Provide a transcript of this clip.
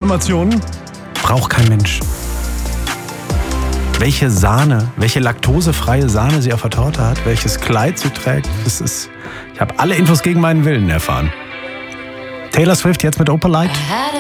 Informationen braucht kein Mensch. Welche Sahne, welche laktosefreie Sahne sie auf der Torte hat, welches Kleid sie trägt, ich habe alle Infos gegen meinen Willen erfahren. Taylor Swift jetzt mit Opalite.